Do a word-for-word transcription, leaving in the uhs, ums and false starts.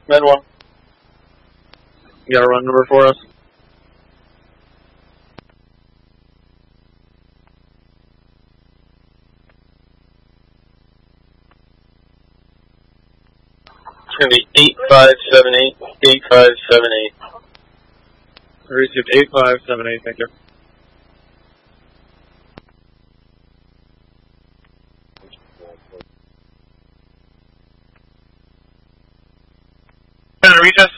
Med one. You got a run number for us? It's going to be eight five seven eight, eight five seven eight. I received eight five seven eight, thank you. Trying to reach us?